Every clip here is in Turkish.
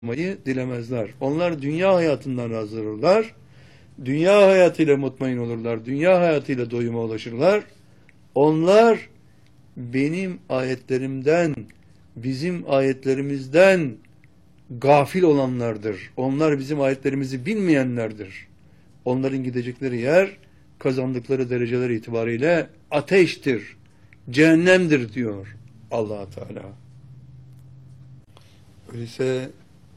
olmayı dilemezler. Onlar dünya hayatından razı olurlar. Dünya hayatıyla mutmain olurlar. Dünya hayatıyla doyuma ulaşırlar. Onlar benim ayetlerimden, bizim ayetlerimizden gafil olanlardır. Onlar bizim ayetlerimizi bilmeyenlerdir. Onların gidecekleri yer, kazandıkları dereceler itibariyle ateştir, cehennemdir diyor Allah Teala. Öyleyse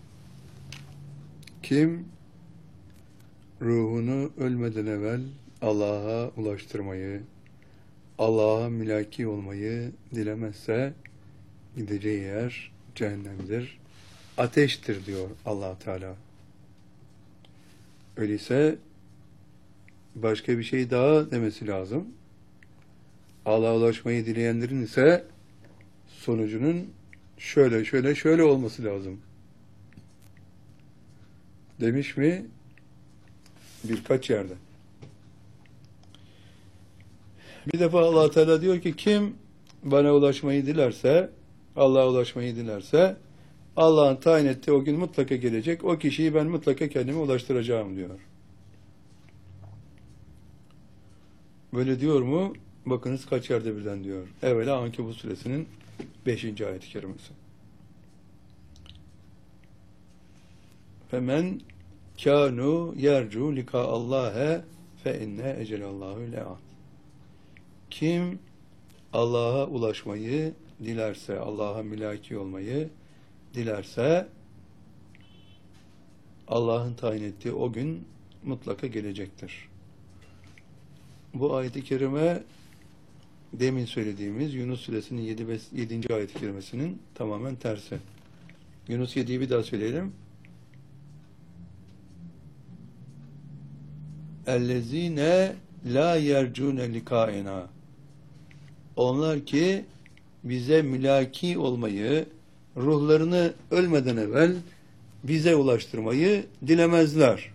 kim ruhunu ölmeden evvel Allah'a ulaştırmayı, Allah'a mülaki olmayı dilemezse gideceği yer cehennemdir, ateştir diyor Allah Teala. Öyleyse başka bir şey daha demesi lazım. Allah'a ulaşmayı dileyenlerin ise sonucunun şöyle olması lazım. Demiş mi? Birkaç yerde. Bir defa Allah Teala diyor ki kim bana ulaşmayı dilerse, Allah'a ulaşmayı dilerse Allah'ın tayin ettiği o gün mutlaka gelecek. O kişiyi ben mutlaka kendime ulaştıracağım diyor. Böyle diyor mu? Bakınız kaç yerde birden diyor. Evvela Ankebut suresinin 5. ayet-i kerimesi. Femen kânu yercu lika Allah'e fe inne ecelallahu le'at. Kim Allah'a ulaşmayı dilerse, Allah'a mülaki olmayı dilerse Allah'ın tayin ettiği o gün mutlaka gelecektir. Bu ayet-i kerime demin söylediğimiz Yunus suresinin 7. ayet-i kerimesinin tamamen tersi. Yunus 7'yi bir daha söyleyelim. اَلَّذ۪ينَ لَا يَرْجُونَ لِقَائِنَا. Onlar ki bize mülaki olmayı, ruhlarını ölmeden evvel bize ulaştırmayı dilemezler.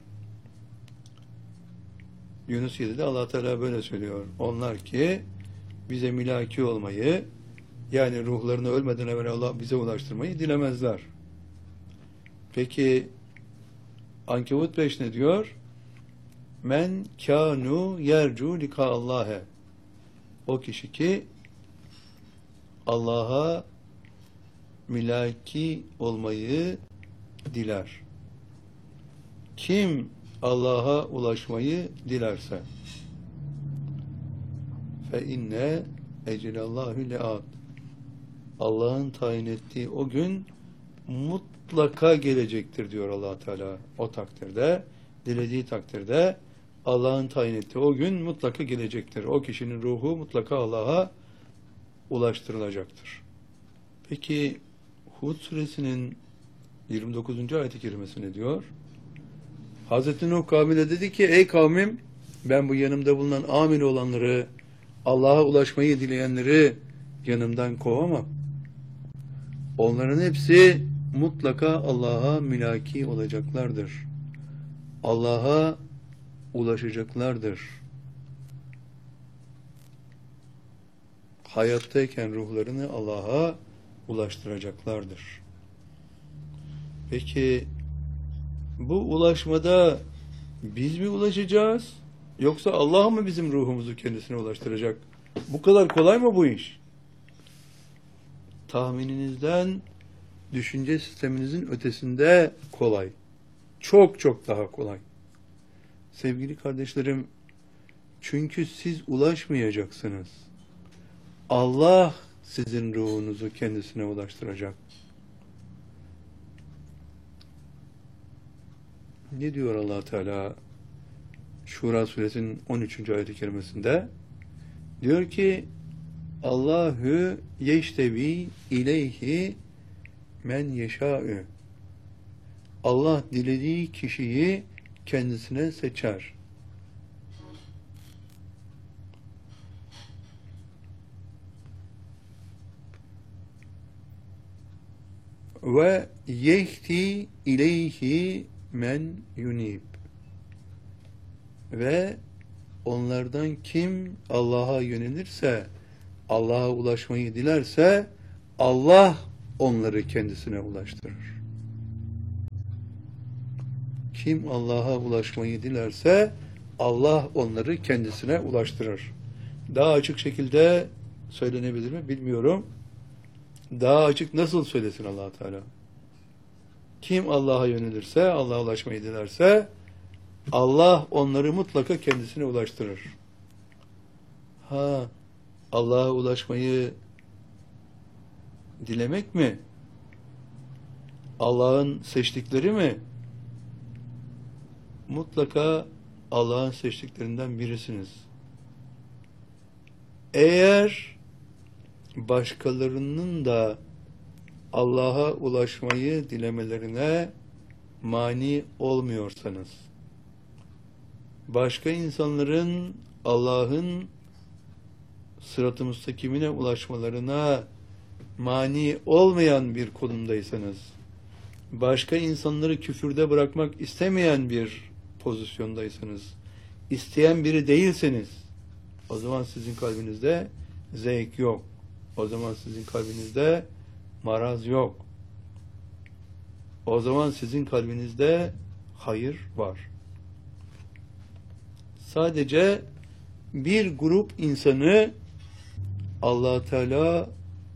Yunus 7'de Allah Teala böyle söylüyor. Onlar ki bize mülaki olmayı, yani ruhlarını ölmeden evvel Allah bize ulaştırmayı dilemezler. Peki Ankebut 5 ne diyor? Men kânu yercu lika Allah'e. O kişi ki Allah'a mülaki olmayı diler. Kim Allah'a ulaşmayı dilerse fe inne ecelallahu le'at. Allah'ın tayin ettiği o gün mutlaka gelecektir diyor Allah Teala. O takdirde, dilediği takdirde Allah'ın tayin ettiği o gün mutlaka gelecektir. O kişinin ruhu mutlaka Allah'a ulaştırılacaktır. Peki Hud suresinin 29. ayet-i kerimesi ne diyor? Hazreti Nuh kavmine dedi ki ey kavmim, ben bu yanımda bulunan amil olanları, Allah'a ulaşmayı dileyenleri yanımdan kovamam. Onların hepsi mutlaka Allah'a mülaki olacaklardır. Allah'a ulaşacaklardır. Hayattayken ruhlarını Allah'a ulaştıracaklardır. Peki bu ulaşmada biz mi ulaşacağız? Yoksa Allah mı bizim ruhumuzu kendisine ulaştıracak? Bu kadar kolay mı bu iş? Tahmininizden, düşünce sisteminizin ötesinde kolay. Çok çok daha kolay. Sevgili kardeşlerim, çünkü siz ulaşmayacaksınız. Allah sizin ruhunuzu kendisine ulaştıracak. Ne diyor Allah Teala Şura suresinin 13. ayet-i kerimesinde? Diyor ki Allahu yeştevi ileyhi men yeşâ'ü. Allah dilediği kişiyi kendisine seçer. Ve yehti ileyhi men yunib. Ve onlardan kim Allah'a yönelirse, Allah'a ulaşmayı dilerse Allah onları kendisine ulaştırır. Kim Allah'a ulaşmayı dilerse Allah onları kendisine ulaştırır. Daha açık şekilde söylenebilir mi bilmiyorum. Daha açık nasıl söylesin Allah Teala? Kim Allah'a yönelirse, Allah'a ulaşmayı dilerse Allah onları mutlaka kendisine ulaştırır. Allah'a ulaşmayı dilemek mi? Allah'ın seçtikleri mi? Mutlaka Allah'ın seçtiklerinden birisiniz. Eğer başkalarının da Allah'a ulaşmayı dilemelerine mani olmuyorsanız, başka insanların Allah'ın sırat-ı müstakimine ulaşmalarına mani olmayan bir konumdaysanız, başka insanları küfürde bırakmak istemeyen bir pozisyondaysanız, isteyen biri değilseniz, o zaman sizin kalbinizde zevk yok. O zaman sizin kalbinizde maraz yok. O zaman sizin kalbinizde hayır var. Sadece bir grup insanı Allah Teala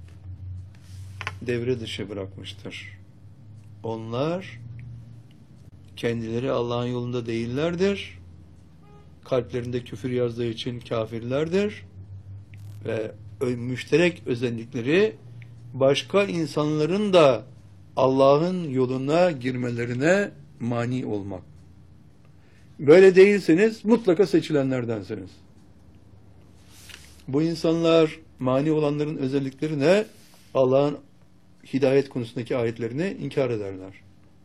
devre dışı bırakmıştır. Onlar kendileri Allah'ın yolunda değillerdir. Kalplerinde küfür yazdığı için kafirlerdir. Ve müşterek özellikleri başka insanların da Allah'ın yoluna girmelerine mani olmak. Böyle değilseniz mutlaka seçilenlerdensiniz. Bu insanlar mani olanların özellikleri ne? Allah'ın hidayet konusundaki ayetlerini inkar ederler.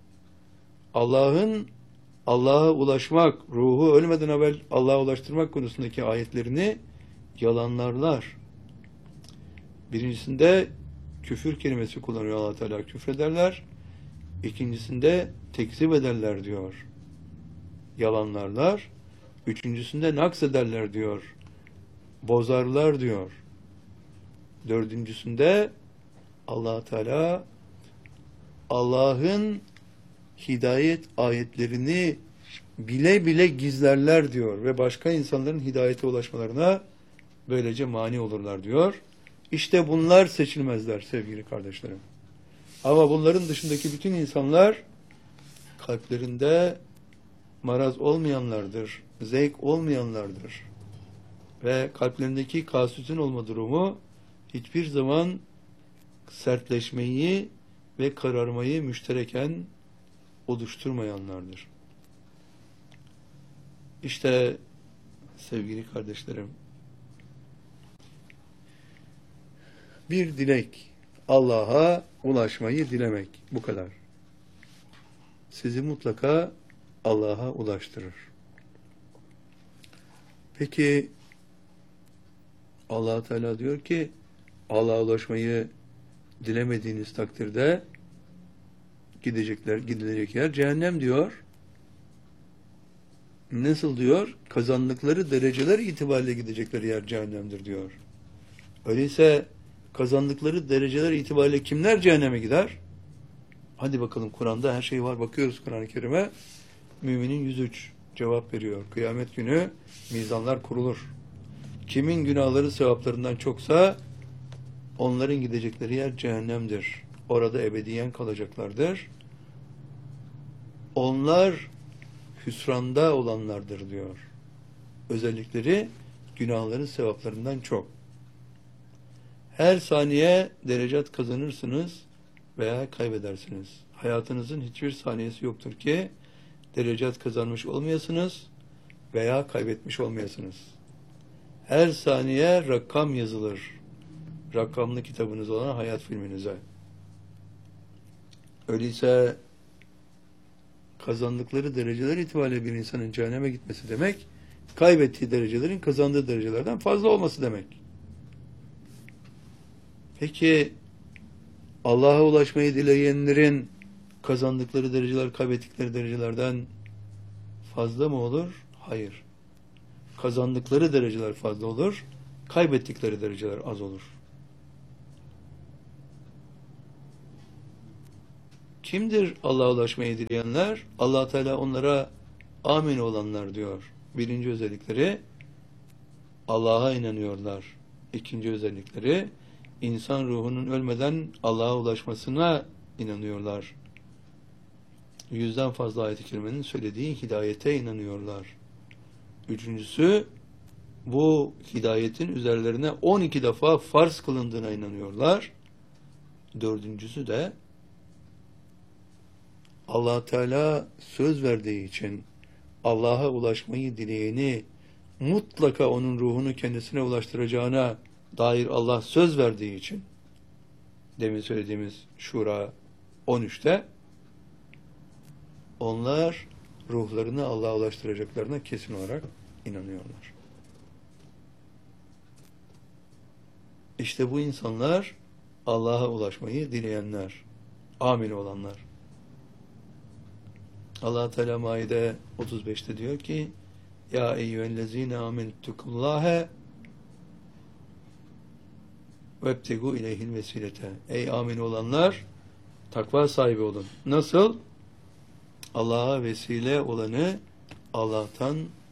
Allah'a ulaşmak, ruhu ölmeden evvel Allah'a ulaştırmak konusundaki ayetlerini yalanlarlar. Birincisinde küfür kelimesi kullanıyor Allah Teala, küfrederler. İkincisinde tekzip ederler diyor. Yalanlarlar. Üçüncüsünde naks ederler diyor. Bozarlar diyor. Dördüncüsünde Allah Teala Allah'ın hidayet ayetlerini bile bile gizlerler diyor ve başka insanların hidayete ulaşmalarına böylece mani olurlar diyor. İşte bunlar seçilmezler sevgili kardeşlerim. Ama bunların dışındaki bütün insanlar kalplerinde maraz olmayanlardır, zevk olmayanlardır. Ve kalplerindeki kasütün olma durumu hiçbir zaman sertleşmeyi ve kararmayı müştereken oluşturmayanlardır. İşte sevgili kardeşlerim, bir dilek, Allah'a ulaşmayı dilemek, bu kadar. Sizi mutlaka Allah'a ulaştırır. Peki Allah Teala diyor ki Allah'a ulaşmayı dilemediğiniz takdirde gidilecek yer cehennem diyor. Nasıl diyor? Kazandıkları dereceler itibariyle gidecekleri yer cehennemdir diyor. Öyleyse kazandıkları dereceler itibariyle kimler cehenneme gider? Hadi bakalım, Kur'an'da her şey var. Bakıyoruz Kur'an-ı Kerim'e. Müminin 103 cevap veriyor. Kıyamet günü mizanlar kurulur. Kimin günahları sevaplarından çoksa onların gidecekleri yer cehennemdir. Orada ebediyen kalacaklardır. Onlar hüsranda olanlardır diyor. Özellikleri günahları sevaplarından çok. Her saniye derecat kazanırsınız veya kaybedersiniz. Hayatınızın hiçbir saniyesi yoktur ki derecat kazanmış olmayasınız veya kaybetmiş olmayasınız. Her saniye rakam yazılır. Rakamlı kitabınız olan hayat filminize. Öyleyse kazandıkları dereceler itibariyle bir insanın cehenneme gitmesi demek, kaybettiği derecelerin kazandığı derecelerden fazla olması demek. Peki Allah'a ulaşmayı dileyenlerin kazandıkları dereceler kaybettikleri derecelerden fazla mı olur? Hayır. Kazandıkları dereceler fazla olur, kaybettikleri dereceler az olur. Kimdir Allah'a ulaşmayı dileyenler? Allah Teala onlara amin olanlar diyor. Birinci özellikleri Allah'a inanıyorlar. İkinci özellikleri insan ruhunun ölmeden Allah'a ulaşmasına inanıyorlar. 100'den fazla ayet-i kerimenin söylediği hidayete inanıyorlar. Üçüncüsü, bu hidayetin üzerlerine 12 defa farz kılındığına inanıyorlar. Dördüncüsü de Allah Teala söz verdiği için Allah'a ulaşmayı dileyeni mutlaka onun ruhunu kendisine ulaştıracağına dair Allah söz verdiği için, demin söylediğimiz Şura 13'te, onlar ruhlarını Allah'a ulaştıracaklarına kesin olarak inanıyorlar. İşte bu insanlar Allah'a ulaşmayı dileyenler, amin olanlar. Allah Teala Maide 35'te diyor ki: Ya eyyühellezine amentukullâhe vebtegu ileyhil vesilete. Ey amin olanlar, takva sahibi olun. Nasıl? Allah'a vesile olanı Allah'tan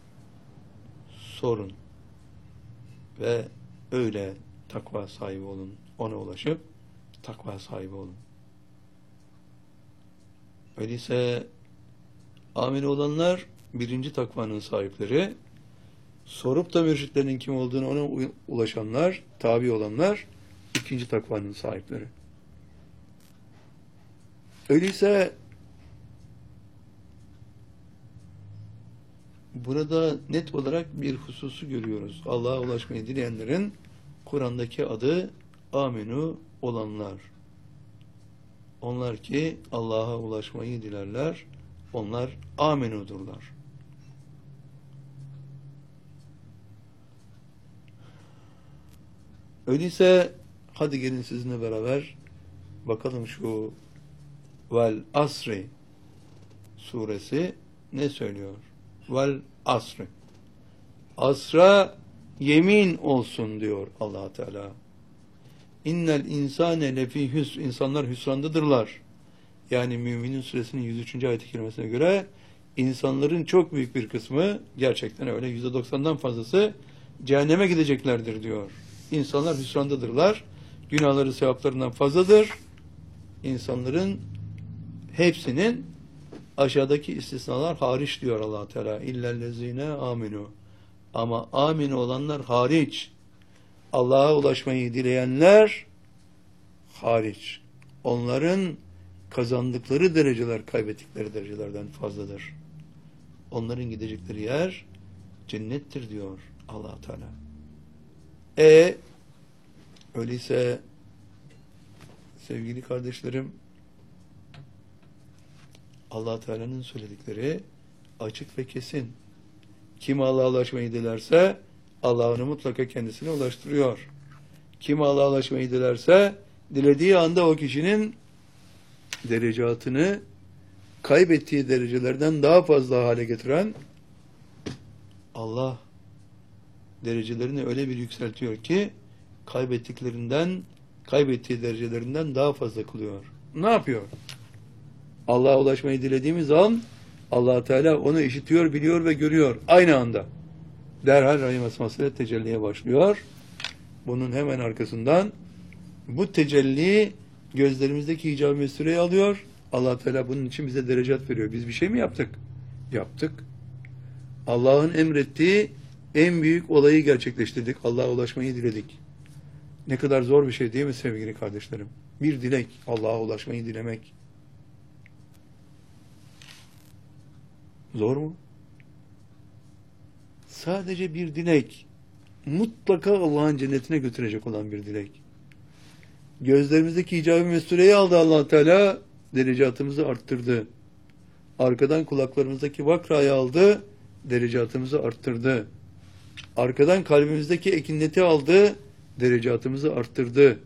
sorun ve öyle takva sahibi olun. Ona ulaşıp takva sahibi olun. Öyleyse amin olanlar birinci takvanın sahipleri, sorup da mürşitlerin kim olduğunu ona ulaşanlar, tabi olanlar ikinci takvanın sahipleri. Öyleyse burada net olarak bir hususu görüyoruz. Allah'a ulaşmayı dileyenlerin Kur'an'daki adı aminu olanlar. Onlar ki Allah'a ulaşmayı dilerler, onlar aminudurlar. Öyleyse hadi gelin sizinle beraber bakalım şu Vel Asri suresi ne söylüyor? Vel Asri. Asra yemin olsun diyor Allah Teala. İnnel insane lefi hüsr. İnsanlar hüsrandadırlar. Yani Müminin suresinin 103. ayet-i kerimesine göre insanların çok büyük bir kısmı, gerçekten öyle, %90'dan fazlası cehenneme gideceklerdir diyor. İnsanlar hüsrandadırlar. Günahları sevaplarından fazladır. İnsanların hepsinin, aşağıdaki istisnalar hariç diyor Allah Teala. İllellezine aminu. Ama amin olanlar hariç. Allah'a ulaşmayı dileyenler hariç. Onların kazandıkları dereceler kaybettikleri derecelerden fazladır. Onların gidecekleri yer cennettir diyor Allah Teala. Öyleyse sevgili kardeşlerim, Allah Teala'nın söyledikleri açık ve kesin. Kim Allah'a ulaşmayı dilerse Allah onu mutlaka kendisine ulaştırıyor. Kim Allah'a ulaşmayı dilerse dilediği anda o kişinin derecatını kaybettiği derecelerden daha fazla hale getiren Allah derecelerini öyle bir yükseltiyor ki kaybettiği derecelerinden daha fazla kılıyor. Ne yapıyor? Allah'a ulaşmayı dilediğimiz an Allah Teala onu işitiyor, biliyor ve görüyor aynı anda. Derhal rahim esmasıyla tecelliye başlıyor. Bunun hemen arkasından bu tecelli gözlerimizdeki hicab-ı mesureyi alıyor. Allah Teala bunun için bize derecat veriyor. Biz bir şey mi yaptık? Yaptık. Allah'ın emrettiği en büyük olayı gerçekleştirdik. Allah'a ulaşmayı diledik. Ne kadar zor bir şey değil mi sevgili kardeşlerim? Bir dilek, Allah'a ulaşmayı dilemek. Zor mu? Sadece bir dilek, mutlaka Allah'ın cennetine götürecek olan bir dilek. Gözlerimizdeki hicab-ı mesureyi aldı Allah Teala, derecatımızı arttırdı. Arkadan kulaklarımızdaki vakrayı aldı, derecatımızı arttırdı. Arkadan kalbimizdeki ekineti aldı, derecatımızı arttırdı.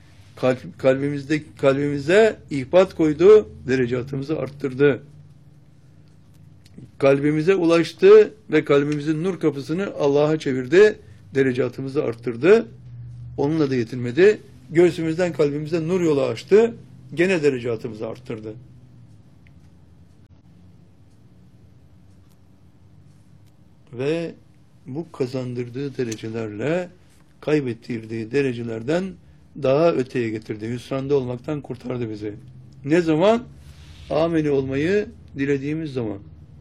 Kalbimize ihbat koydu, derecatımızı arttırdı. Kalbimize ulaştı ve kalbimizin nur kapısını Allah'a çevirdi, derecatımızı arttırdı. Onunla da yetinmedi. Göğsümüzden kalbimize nur yolu açtı, gene derecatımızı arttırdı. ve bu kazandırdığı derecelerle kaybettirdiği derecelerden daha öteye getirdi. Hüsranda olmaktan kurtardı bizi. Ne zaman? Ameli olmayı dilediğimiz zaman.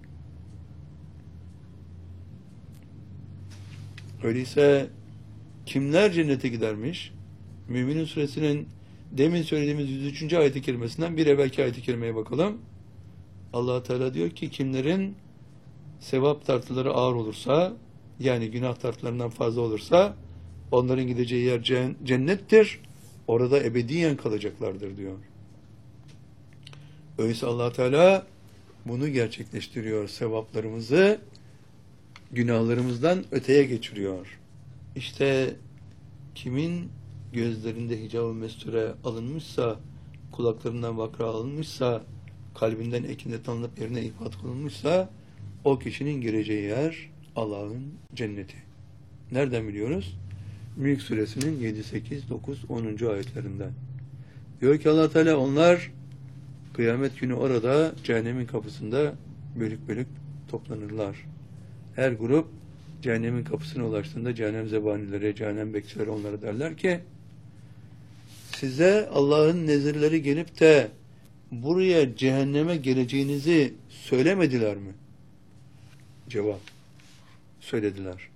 Öyleyse kimler cennete gidermiş? Müminin suresinin demin söylediğimiz 103. ayet-i kerimesinden bir evvelki ayet-i kerimeye bakalım. Allah Teala diyor ki kimlerin sevap tartıları ağır olursa, yani günah tartılarından fazla olursa onların gideceği yer cennettir. Orada ebediyen kalacaklardır diyor. Öyleyse Allah Teala bunu gerçekleştiriyor. Sevaplarımızı günahlarımızdan öteye geçiriyor. İşte kimin gözlerinde hicab-ı mesture alınmışsa, kulaklarından vakra alınmışsa, kalbinden ekinet alınıp yerine ifat konulmuşsa, o kişinin gireceği yer Allah'ın cenneti. Nereden biliyoruz? Mülk suresinin 7, 8, 9, 10. ayetlerinden. Diyor ki Allah Teala onlar kıyamet günü orada cehennemin kapısında bölük bölük toplanırlar. Her grup cehennemin kapısına ulaştığında cehennem zebanileri, cehennem bekçileri onlara derler ki size Allah'ın nezirleri gelip de buraya cehenneme geleceğinizi söylemediler mi? Cevap: söylediler.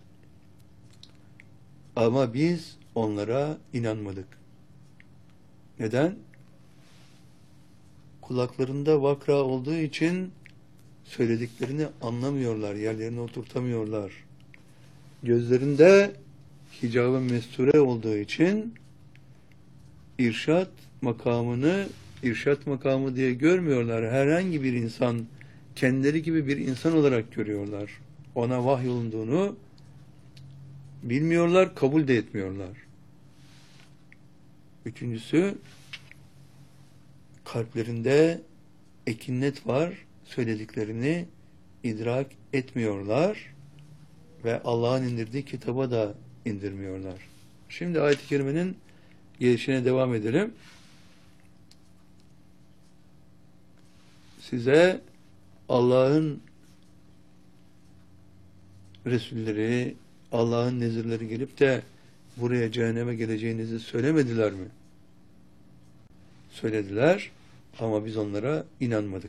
Ama biz onlara inanmadık. Neden? Kulaklarında vakra olduğu için söylediklerini anlamıyorlar, yerlerine oturtamıyorlar. Gözlerinde hicab-ı mesture olduğu için irşat makamını irşat makamı diye görmüyorlar. Herhangi bir insan, kendileri gibi bir insan olarak görüyorlar. Ona vahyolunduğunu bilmiyorlar, kabul de etmiyorlar. Üçüncüsü, kalplerinde ekinnet var, söylediklerini idrak etmiyorlar ve Allah'ın indirdiği kitaba da indirmiyorlar. Şimdi ayet-i kerimenin gelişine devam edelim. Size Allah'ın Resulleri, Allah'ın nezirleri gelip de buraya cehenneme geleceğinizi söylemediler mi? Söylediler ama biz onlara inanmadık.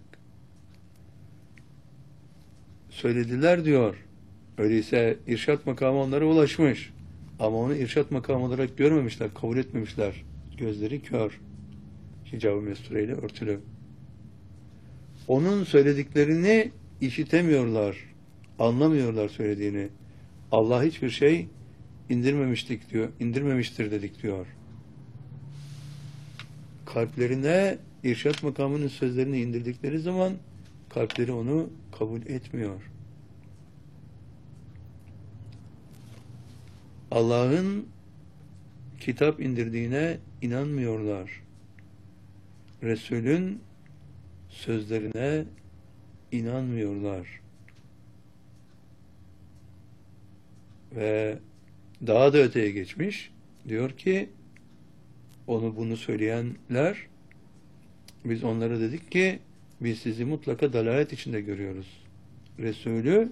Söylediler diyor. Öyleyse irşat makamı onlara ulaşmış. Ama onu irşat makamı olarak görmemişler, kabul etmemişler. Gözleri kör. Hicab-ı mestureyle örtülü. Onun söylediklerini işitemiyorlar. Anlamıyorlar söylediğini. Allah hiçbir şey indirmemiştik diyor. İndirmemiştir dedik diyor. Kalplerine irşat makamının sözlerini indirdikleri zaman kalpleri onu kabul etmiyor. Allah'ın kitap indirdiğine inanmıyorlar. Resulün sözlerine inanmıyorlar. Ve daha da öteye geçmiş. Diyor ki onu bunu söyleyenler biz onlara dedik ki biz sizi mutlaka dalalet içinde görüyoruz. Resulü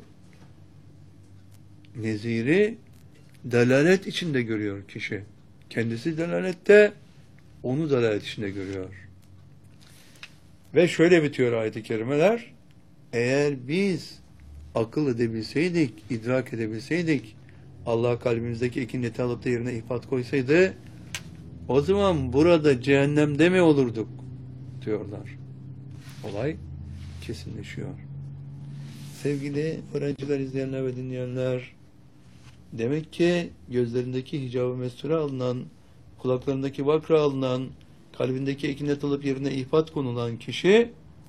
neziri dalalet içinde görüyor kişi. Kendisi dalalette, onu dalalet içinde görüyor. Ve şöyle bitiyor ayet-i kerimeler. Eğer biz akıl edebilseydik, idrak edebilseydik, Allah kalbimizdeki ikinleti alıp da yerine ifat koysaydı, o zaman burada cehennemde mi olurduk? Diyorlar. Olay kesinleşiyor. Sevgili öğrenciler, izleyenler ve dinleyenler, demek ki gözlerindeki hicab-ı mesture alınan, kulaklarındaki vakra alınan, kalbindeki ekinet alıp yerine ifat konulan kişi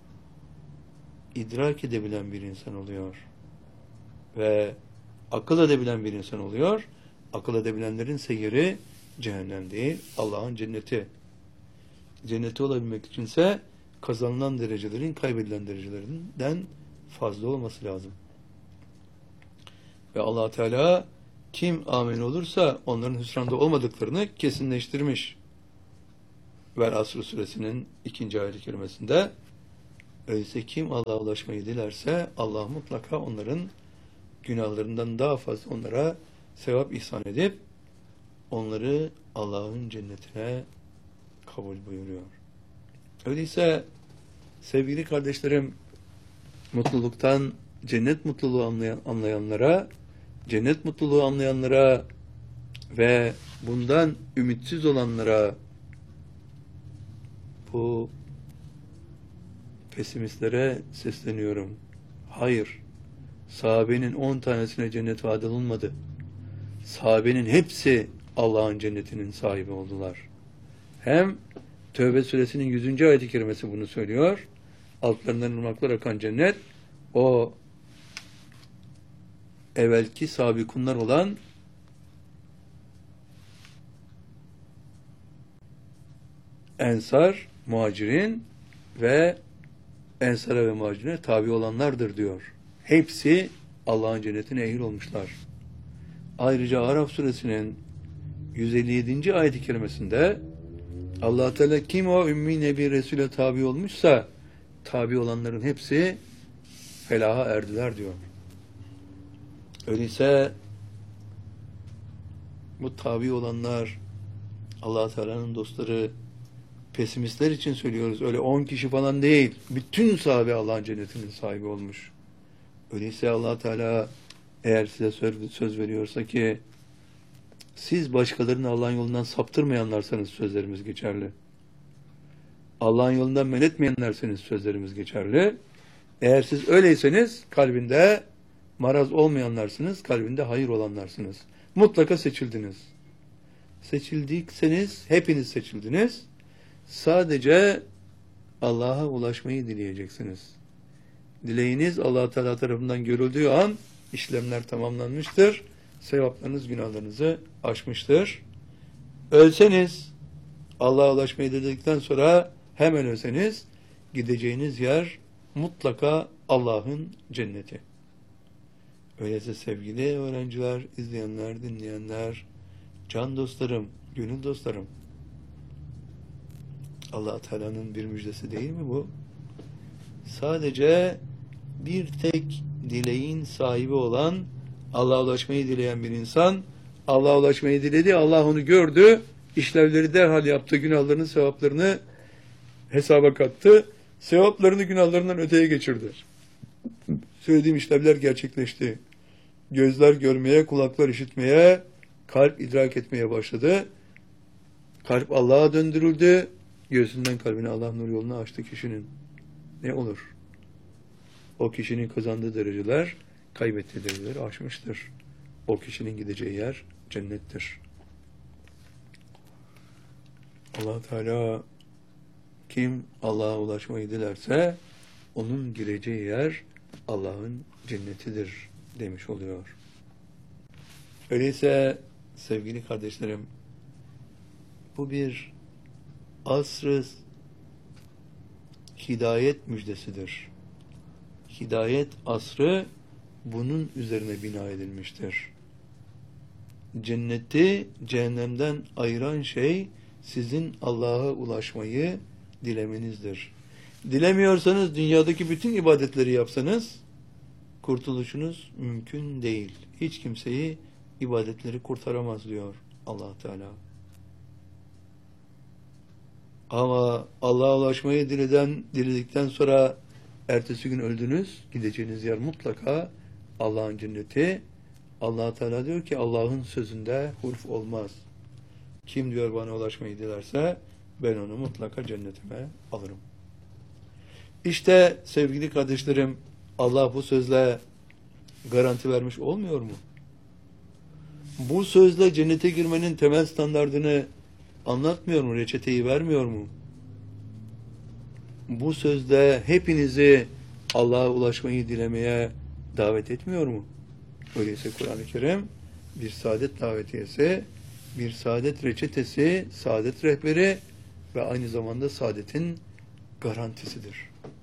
idrak edebilen bir insan oluyor. Ve akıl edebilen bir insan oluyor. Akıl edebilenlerin seyiri cehennem değil, Allah'ın cenneti. Cenneti olabilmek içinse kazanılan derecelerin kaybedilen derecelerinden fazla olması lazım. Ve Allah Teala kim amin olursa onların hüsranda olmadıklarını kesinleştirmiş. Vel Asr suresinin 2. ayet-i kerimesinde öyleyse kim Allah'a ulaşmayı dilerse Allah mutlaka onların günahlarından daha fazla onlara sevap ihsan edip onları Allah'ın cennetine kabul buyuruyor. Öyleyse sevgili kardeşlerim, mutluluktan cennet mutluluğu anlayanlara, cennet mutluluğu anlayanlara ve bundan ümitsiz olanlara, bu pesimistlere sesleniyorum. Hayır, sahabenin 10 tanesine cennet vaat olunmadı. Sahabenin hepsi Allah'ın cennetinin sahibi oldular. Hem Tevbe suresinin 100. ayet-i kerimesi bunu söylüyor. Altlarından ırmaklar akan cennet, o evvelki sabikunlar olan Ensar, Muhacirin ve Ensara ve Muhacirine tabi olanlardır diyor. Hepsi Allah'ın cennetine ehil olmuşlar. Ayrıca Araf suresinin 157. ayet-i kerimesinde Allah Teala kim o ümmi nebi Resul'e tabi olmuşsa tabi olanların hepsi felaha erdiler diyor. Öyleyse bu tabi olanlar Allah Teala'nın dostları, pesimistler için söylüyoruz. Öyle 10 kişi falan değil. Bütün sahabe Allah'ın cennetinin sahibi olmuş. Öyleyse Allah Teala eğer size söz veriyorsa ki siz başkalarını Allah'ın yolundan saptırmayanlarsanız sözlerimiz geçerli. Allah'ın yolundan men etmeyenlerseniz sözlerimiz geçerli. Eğer siz öyleyseniz kalbinde maraz olmayanlarsınız, kalbinde hayır olanlarsınız. Mutlaka seçildiniz. Seçildiyseniz hepiniz seçildiniz. Sadece Allah'a ulaşmayı dileyeceksiniz. Dileğiniz Allah Teala tarafından görüldüğü an işlemler tamamlanmıştır. Sevaplarınız günahlarınızı aşmıştır. Ölseniz, Allah'a ulaşmayı diledikten sonra hemen ölseniz gideceğiniz yer mutlaka Allah'ın cenneti. Öyleyse sevgili öğrenciler, izleyenler, dinleyenler, can dostlarım, gönül dostlarım, Allah Teala'nın bir müjdesi değil mi bu? Sadece bir tek dileğin sahibi olan, Allah'a ulaşmayı dileyen bir insan, Allah'a ulaşmayı diledi, Allah onu gördü, işlevleri derhal yaptı, günahlarının sevaplarını hesaba kattı, sevaplarını günahlarından öteye geçirdi. Söylediğim işlevler gerçekleşti. Gözler görmeye, kulaklar işitmeye, kalp idrak etmeye başladı. Kalp Allah'a döndürüldü. Göğsünden kalbine Allah nur yolunu açtı kişinin. Ne olur? O kişinin kazandığı dereceler, kaybettiği dereceleri aşmıştır. O kişinin gideceği yer cennettir. Allah Teala kim Allah'a ulaşmayı dilerse onun gireceği yer Allah'ın cennetidir demiş oluyor. Öyleyse sevgili kardeşlerim, bu bir asr-ı hidayet müjdesidir. Hidayet asrı bunun üzerine bina edilmiştir. Cenneti cehennemden ayıran şey sizin Allah'a ulaşmayı dilemenizdir. Dilemiyorsanız dünyadaki bütün ibadetleri yapsanız kurtuluşunuz mümkün değil. Hiç kimseyi ibadetleri kurtaramaz diyor Allah Teala. Ama Allah'a ulaşmayı diledikten sonra ertesi gün öldünüz, gideceğiniz yer mutlaka Allah'ın cenneti. Allah Teala diyor ki Allah'ın sözünde hulf olmaz. Kim diyor bana ulaşmayı dilerse ben onu mutlaka cennetime alırım. İşte sevgili kardeşlerim, Allah bu sözle garanti vermiş olmuyor mu? Bu sözle cennete girmenin temel standardını anlatmıyor mu? Reçeteyi vermiyor mu? Bu sözde hepinizi Allah'a ulaşmayı dilemeye davet etmiyor mu? Öyleyse Kur'an-ı Kerim bir saadet davetiyesi, bir saadet reçetesi, saadet rehberi ve aynı zamanda saadetin garantisidir.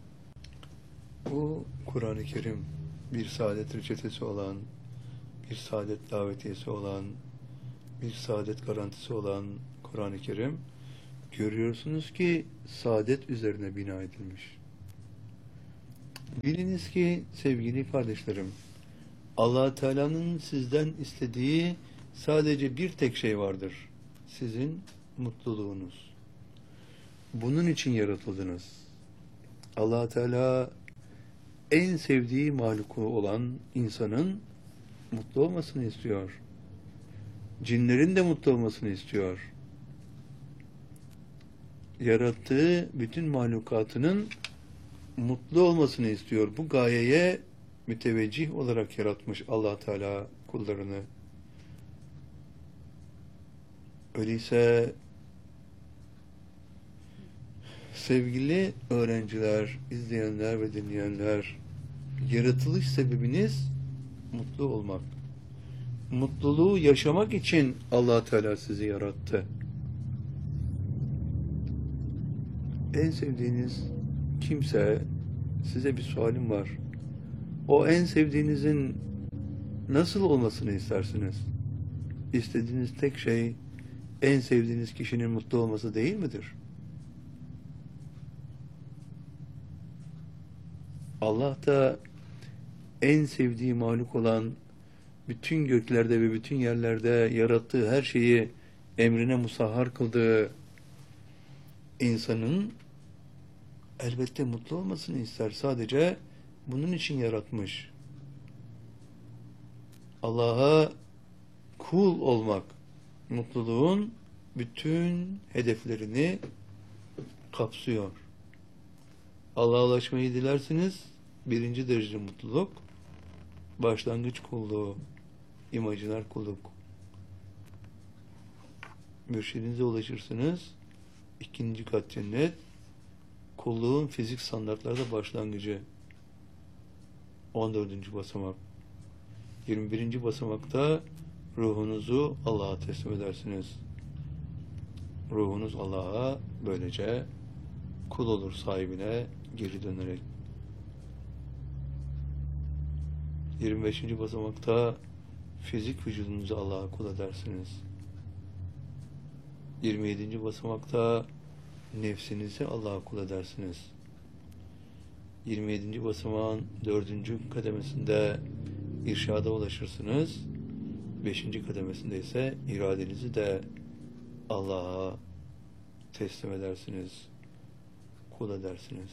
Bu Kur'an-ı Kerim bir saadet reçetesi olan, bir saadet davetiyesi olan, bir saadet garantisi olan Kur'an-ı Kerim, görüyorsunuz ki saadet üzerine bina edilmiş. Biliniz ki sevgili kardeşlerim, Allah Teala'nın sizden istediği sadece bir tek şey vardır. Sizin mutluluğunuz. Bunun için yaratıldınız. Allah Teala en sevdiği mahluku olan insanın mutlu olmasını istiyor. Cinlerin de mutlu olmasını istiyor. Yarattığı bütün mahlukatının mutlu olmasını istiyor. Bu gayeye müteveccih olarak yaratmış Allah Teala kullarını. Öyleyse sevgili öğrenciler, izleyenler ve dinleyenler, yaratılış sebebiniz mutlu olmak. Mutluluğu yaşamak için Allah Teala sizi yarattı. En sevdiğiniz kimse, size bir sualim var. O en sevdiğinizin nasıl olmasını istersiniz? İstediğiniz tek şey en sevdiğiniz kişinin mutlu olması değil midir? Allah da en sevdiği mahluk olan bütün göklerde ve bütün yerlerde yarattığı her şeyi emrine musahhar kıldığı insanın elbette mutlu olmasını ister. Sadece bunun için yaratmış. Allah'a kul olmak, mutluluğun bütün hedeflerini kapsıyor. Allah'a ulaşmayı dilersiniz, birinci derece mutluluk, başlangıç kulluğu, imajiner kulluk. Mürşidinize ulaşırsınız, ikinci kat cennet, kulluğun fizik standartlarda başlangıcı, 14. basamak. 21. basamakta ruhunuzu Allah'a teslim edersiniz. Ruhunuz Allah'a böylece kul olur, sahibine geri dönerek. 25. basamakta fizik vücudunuzu Allah'a kul edersiniz. 27. basamakta nefsinizi Allah'a kul edersiniz. 27. basamağın 4. kademesinde irşada ulaşırsınız. 5. kademesinde ise iradenizi de Allah'a teslim edersiniz, kul edersiniz.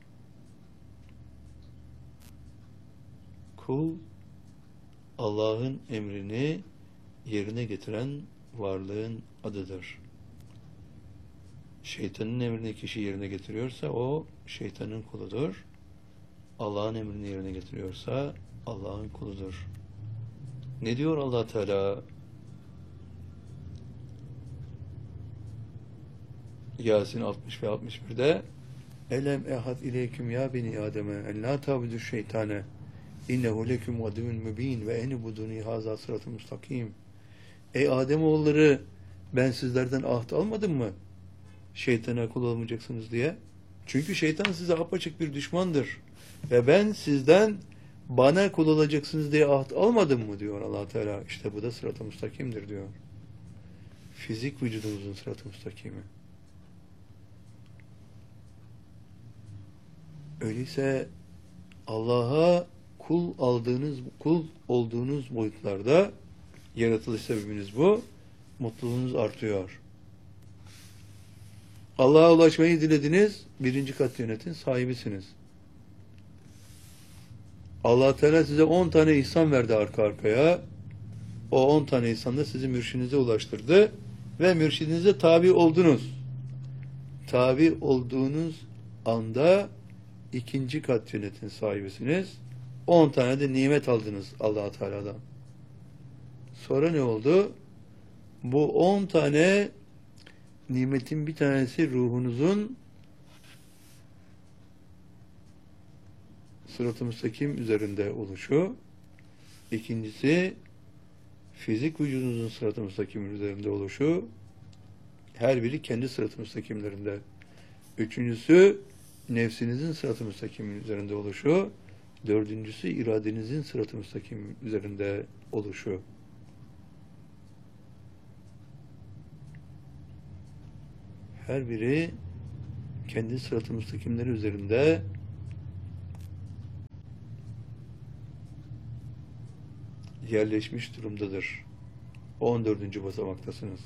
Kul, Allah'ın emrini yerine getiren varlığın adıdır. Şeytanın emrini kişi yerine getiriyorsa o şeytanın kuludur. Allah'ın emrini yerine getiriyorsa Allah'ın kuludur. Ne diyor Allah Teala? Yasin 60 ve 61'de Elem ehad ileyküm ya beni Adem'e en la tabudu şeytane innehu leküm aduvun mübin ve enibuduni haza sıratı müstakim. Ey Ademoğulları, ben sizlerden ahd almadım mı? Şeytana kul olmayacaksınız diye. Çünkü şeytan size apaçık bir düşmandır. Ve ben sizden bana kul olacaksınız diye ahd almadım mı diyor Allah Teala. İşte bu da sırat-ı müstakimdir diyor. Fizik vücudumuzun sırat-ı müstakimi. Öyleyse Allah'a kul olduğunuz boyutlarda yaratılış sebebiniz bu. Mutluluğunuz artıyor. Allah'a ulaşmayı dilediniz, birinci kat cennetin sahibisiniz. Allah Teala size 10 tane ihsan verdi arka arkaya. O 10 tane ihsan da sizi mürşidinize ulaştırdı ve mürşidinize tabi oldunuz. Tabi olduğunuz anda ikinci kat cennetin sahibisiniz. 10 tane de nimet aldınız Allah Teala'dan. Sonra ne oldu? Bu 10 tane nimetin bir tanesi ruhunuzun sırat-ı müstakim üzerinde oluşu. İkincisi fizik vücudunuzun sırat-ı müstakim üzerinde oluşu. Her biri kendi sırat-ı müstakimlerinde. Üçüncüsü nefsinizin sırat-ı müstakim üzerinde oluşu. Dördüncüsü iradenizin sırat-ı müstakim üzerinde oluşu. Her biri kendi sırat-ı müstakimleri üzerinde yerleşmiş durumdadır. 14. basamaktasınız.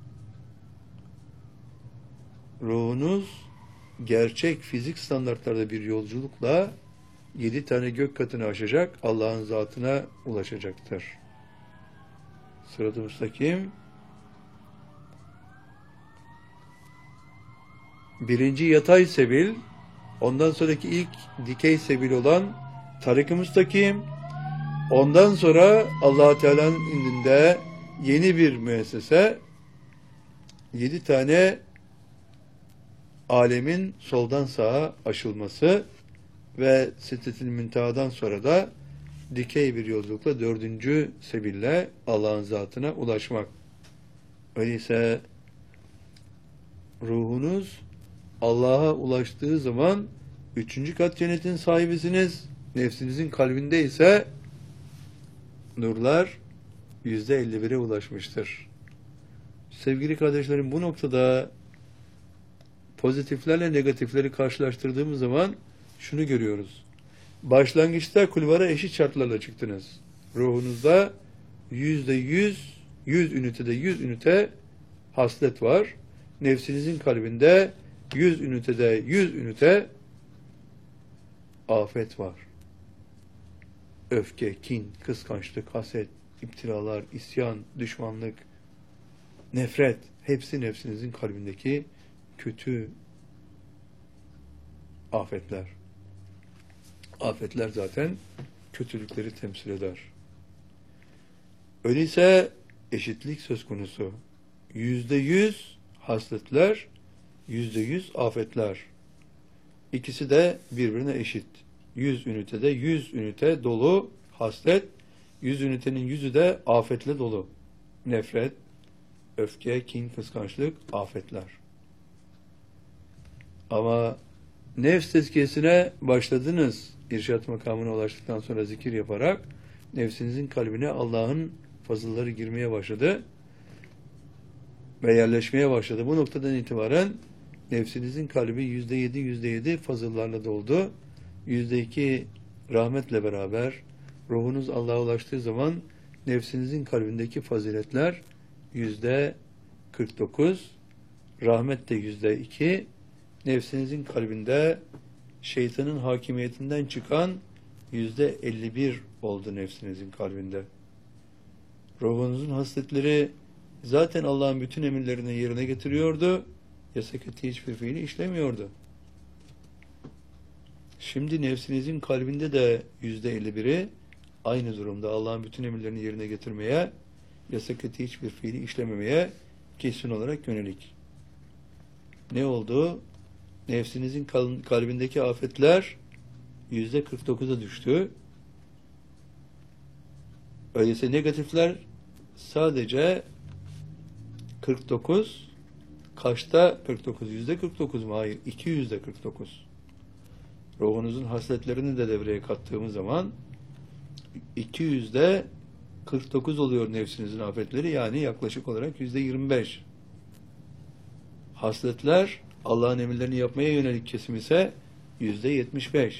Ruhunuz gerçek fizik standartlarda bir yolculukla 7 tane gök katını aşacak, Allah'ın zatına ulaşacaktır. Sırat-ı müstakim, birinci yatay sebil, ondan sonraki ilk dikey sebil olan tarik-ı müstakim, ondan sonra Allah-u Teala'nın indinde yeni bir müessese, 7 tane alemin soldan sağa aşılması ve Sidret-i Münteha'dan sonra da dikey bir yolculukla 4. sebille Allah'ın zatına ulaşmak. Öyleyse ruhunuz Allah'a ulaştığı zaman 3. kat cennetin sahibisiniz. Nefsinizin kalbinde ise nurlar %51'e ulaşmıştır. Sevgili kardeşlerim, bu noktada pozitiflerle negatifleri karşılaştırdığımız zaman şunu görüyoruz. Başlangıçta kulvara eşit şartlarla çıktınız. Ruhunuzda %100, 100 ünitede 100 ünite haslet var. Nefsinizin kalbinde 100 ünitede 100 ünite afet var. Öfke, kin, kıskançlık, haset, iptiralar, isyan, düşmanlık, nefret, hepsi nefsinizin kalbindeki kötü afetler. Afetler zaten kötülükleri temsil eder. Öyleyse eşitlik söz konusu. %100 hasletler, %100 afetler. İkisi de birbirine eşit. 100 ünitede 100 ünite dolu haslet, 100 ünitenin 100'ü de afetle dolu. Nefret, öfke, kin, kıskançlık, afetler. Ama nefs tezkiyesine başladınız. İrşad makamına ulaştıktan sonra zikir yaparak nefsinizin kalbine Allah'ın fazılları girmeye başladı ve yerleşmeye başladı. Bu noktadan itibaren nefsinizin kalbi %7 fazıllarla doldu. %2 rahmetle beraber ruhunuz Allah'a ulaştığı zaman nefsinizin kalbindeki faziletler %49, rahmet de %2, nefsinizin kalbinde şeytanın hakimiyetinden çıkan %51 oldu nefsinizin kalbinde. Ruhunuzun hasletleri zaten Allah'ın bütün emirlerini yerine getiriyordu. Yasak ettiği hiçbir fiili işlemiyordu. Şimdi nefsinizin kalbinde de %51'i aynı durumda Allah'ın bütün emirlerini yerine getirmeye, yasak ettiği hiçbir fiili işlememeye kesin olarak yönelik. Ne oldu? Nefsinizin kalbindeki afetler %49'a düştü. Öyleyse negatifler sadece 49, kaçta 49? %49 mu? Hayır, 249. Ruhunuzun hasletlerini de devreye kattığımız zaman 200'de 49 oluyor nefsinizin afetleri, yani yaklaşık olarak %25. Hasletler Allah'ın emirlerini yapmaya yönelik kesim ise %75.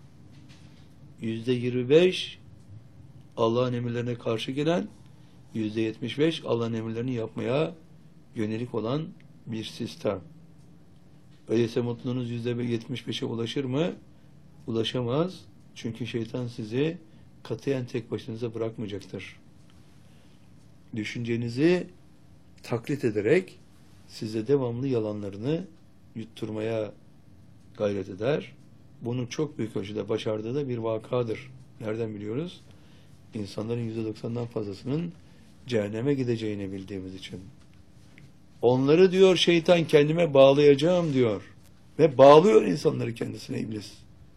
%25 Allah'ın emirlerine karşı gelen, %75 Allah'ın emirlerini yapmaya yönelik olan bir sistem. Öyleyse mutluluğunuz %75'e ulaşır mı? Ulaşamaz. Çünkü şeytan sizi katiyen tek başınıza bırakmayacaktır. Düşüncenizi taklit ederek size devamlı yalanlarını yutturmaya gayret eder. Bunu çok büyük ölçüde başardığı da bir vakadır. Nereden biliyoruz? İnsanların %90'dan fazlasının cehenneme gideceğini bildiğimiz için. Onları diyor şeytan kendime bağlayacağım diyor. Ve bağlıyor insanları kendisine iblis.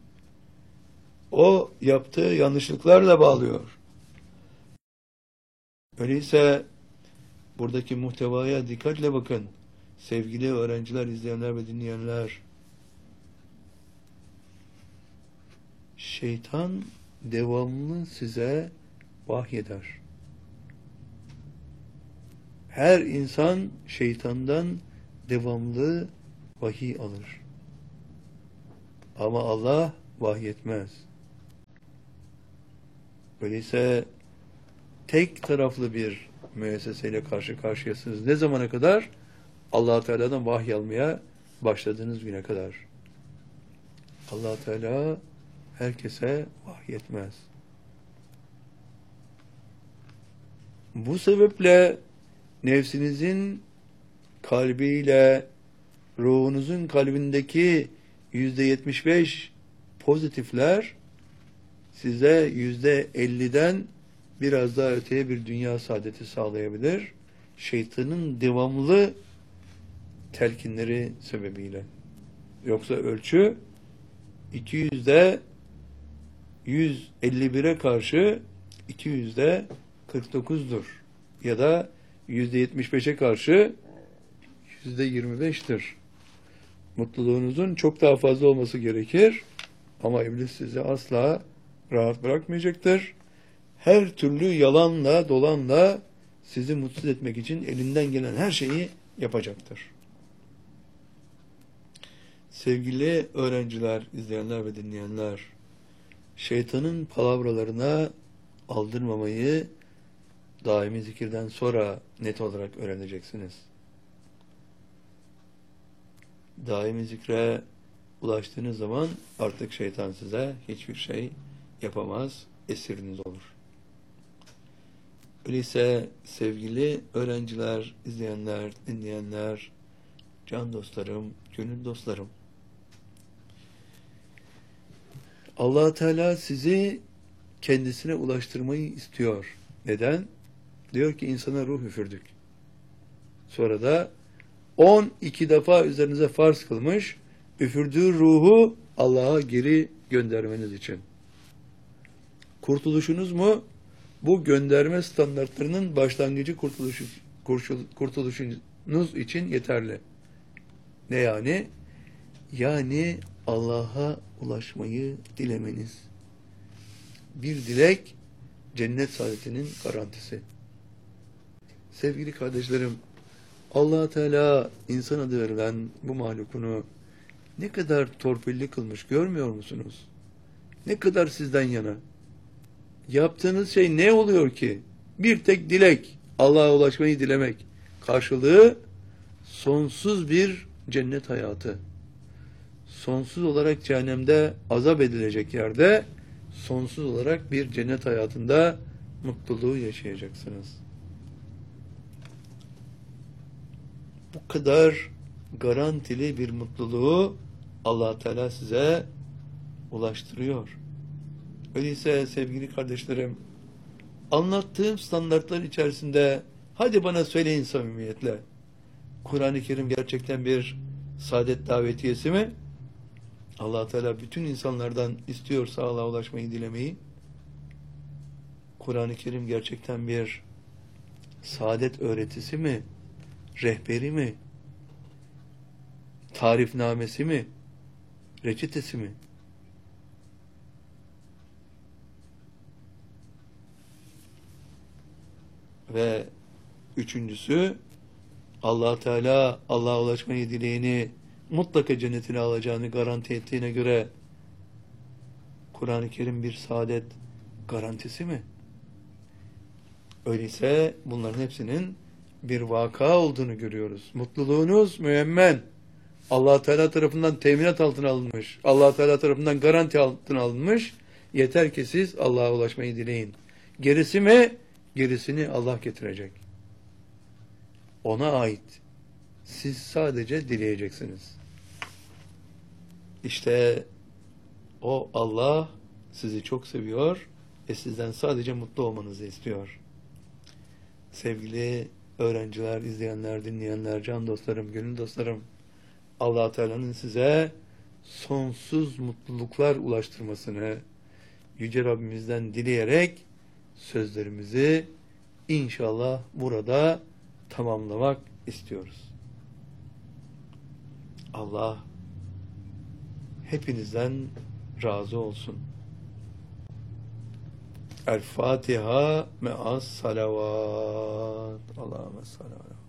O yaptığı yanlışlıklarla bağlıyor. Öyleyse buradaki muhtevaya dikkatle bakın. Sevgili öğrenciler, izleyenler ve dinleyenler. Şeytan devamlı size vahyeder. Her insan şeytandan devamlı vahiy alır. Ama Allah vahyetmez. Öyleyse tek taraflı bir müesseseyle karşı karşıyasınız. Ne zamana kadar? Allah-u Teala'dan vahiy almaya başladığınız güne kadar. Allah Teala herkese vahyetmez. Bu sebeple nefsinizin kalbiyle ruhunuzun kalbindeki %75 pozitifler size %50'den biraz daha öteye bir dünya saadeti sağlayabilir. Şeytanın devamlı telkinleri sebebiyle. Yoksa ölçü 200'de 151'e karşı 200'de 49'dur. Ya da %75'e karşı %25'tir. Mutluluğunuzun çok daha fazla olması gerekir. Ama iblis sizi asla rahat bırakmayacaktır. Her türlü yalanla, dolanla sizi mutsuz etmek için elinden gelen her şeyi yapacaktır. Sevgili öğrenciler, izleyenler ve dinleyenler, şeytanın palavralarına aldırmamayı daimi zikirden sonra net olarak öğreneceksiniz. Daimi zikre ulaştığınız zaman artık şeytan size hiçbir şey yapamaz, esiriniz olur. Öyleyse sevgili öğrenciler, izleyenler, dinleyenler, can dostlarım, gönül dostlarım, Allah Teala sizi kendisine ulaştırmayı istiyor. Neden? Diyor ki insana ruh üfürdük. Sonra da 12 defa üzerinize farz kılmış, üfürdüğü ruhu Allah'a geri göndermeniz için. Kurtuluşunuz mu? Bu gönderme standartlarının başlangıcı kurtuluşunuz için yeterli. Ne yani? Yani Allah'a ulaşmayı dilemeniz. Bir dilek, cennet saadetinin garantisi. Sevgili kardeşlerim, Allah Teala insan adı verilen bu mahlukunu ne kadar torpilli kılmış görmüyor musunuz? Ne kadar sizden yana? Yaptığınız şey ne oluyor ki? Bir tek dilek, Allah'a ulaşmayı dilemek. Karşılığı sonsuz bir cennet hayatı. Sonsuz olarak cehennemde azap edilecek yerde, sonsuz olarak bir cennet hayatında mutluluğu yaşayacaksınız. Bu kadar garantili bir mutluluğu Allah Teala size ulaştırıyor. Öyleyse sevgili kardeşlerim, anlattığım standartlar içerisinde hadi bana söyleyin samimiyetle. Kur'an-ı Kerim gerçekten bir saadet davetiyesi mi? Allah Teala bütün insanlardan istiyorsa Allah'a ulaşmayı dilemeyi. Kur'an-ı Kerim gerçekten bir saadet öğretisi mi? Rehberi mi? Tarifnamesi mi? Reçetesi mi? Ve üçüncüsü, Allah Teala Allah'a ulaşmayı dileyeni mutlaka cennetine alacağını garanti ettiğine göre Kur'an-ı Kerim bir saadet garantisi mi? Öyleyse bunların hepsinin bir vaka olduğunu görüyoruz. Mutluluğunuz müemmen. Allah Teala tarafından teminat altına alınmış. Allah Teala tarafından garanti altına alınmış. Yeter ki siz Allah'a ulaşmayı dileyin. Gerisi mi? Gerisini Allah getirecek. Ona ait. Siz sadece dileyeceksiniz. İşte o Allah sizi çok seviyor ve sizden sadece mutlu olmanızı istiyor. Sevgili öğrenciler, izleyenler, dinleyenler, can dostlarım, gönül dostlarım, Allah Teala'nın size sonsuz mutluluklar ulaştırmasını Yüce Rabbimizden dileyerek sözlerimizi inşallah burada tamamlamak istiyoruz. Allah hepinizden razı olsun. El Fatiha me'as salavat. Allahümme sallallahu